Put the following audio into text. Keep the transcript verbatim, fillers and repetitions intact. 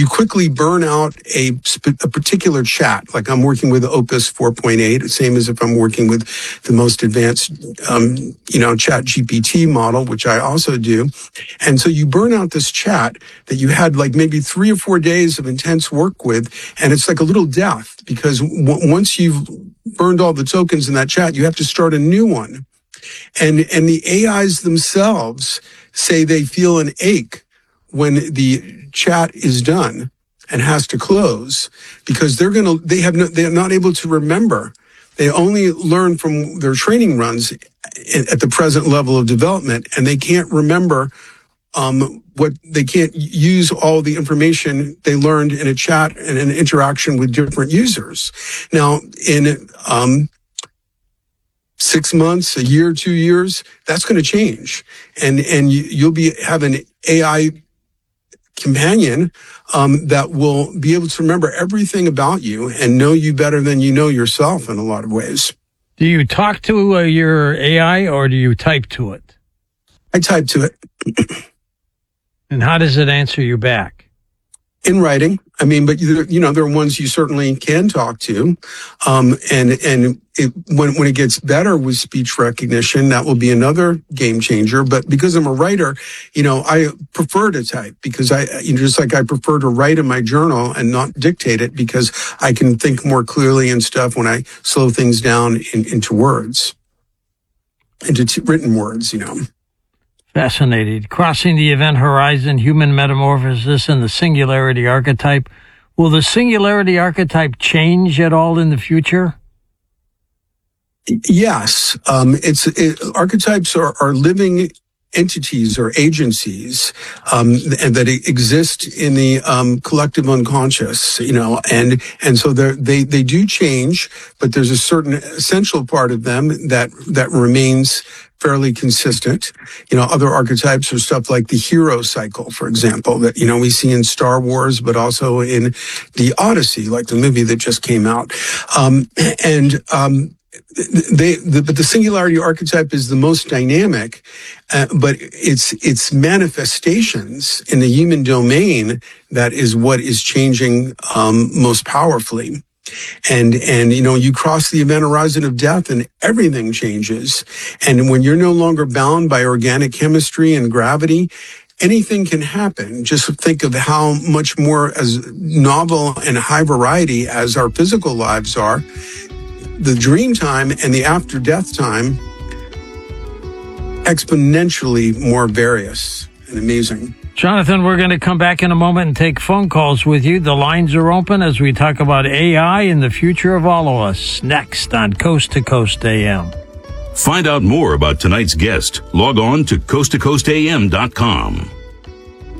you quickly burn out a, a particular chat. Like I'm working with Opus four point eight, same as if I'm working with the most advanced, um, you know, Chat G P T model, which I also do. And so you burn out this chat that you had like maybe three or four days of intense work with, and it's like a little death, because w- once you've burned all the tokens in that chat, you have to start a new one. And and the A Is themselves say they feel an ache when the chat is done and has to close, because they're going to, they have no, they're not able to remember. They only learn from their training runs at the present level of development, and they can't remember um, what they can't use all the information they learned in a chat and an interaction with different users. Now, in um, six months, a year, two years, that's going to change, and and you, you'll be have an A I companion um, that will be able to remember everything about you and know you better than you know yourself in a lot of ways. Do you talk to uh, your A I, or do you type to it? I type to it. And how does it answer you back? In writing. I mean, but you know, there are ones you certainly can talk to. Um, and, and it, when, when it gets better with speech recognition, that will be another game changer. But because I'm a writer, you know, I prefer to type, because I, you know, just like I prefer to write in my journal and not dictate it, because I can think more clearly and stuff when I slow things down in, into words, into t- written words, you know. Fascinated. Crossing the event horizon, human metamorphosis, and the singularity archetype. Will the singularity archetype change at all in the future? Yes. Um, it's it, archetypes are, are living entities or agencies um, and that exist in the um, collective unconscious, you know, and and so they they do change, but there's a certain essential part of them that that remains fairly consistent. You know, other archetypes are stuff like the hero cycle, for example, that, you know, we see in Star Wars, but also in the Odyssey, like the movie that just came out. Um, and, um, they, the, but the singularity archetype is the most dynamic, uh, but it's, it's manifestations in the human domain that is what is changing, um, most powerfully. And, and, you know, you cross the event horizon of death and everything changes. And when you're no longer bound by organic chemistry and gravity, anything can happen. Just think of how much more as novel and high variety as our physical lives are. The dream time and the after death time, exponentially more various and amazing. Jonathan, we're going to come back in a moment and take phone calls with you. The lines are open as we talk about A I and the future of all of us. Next on Coast to Coast A M. Find out more about tonight's guest. Log on to coast to coast a m dot com.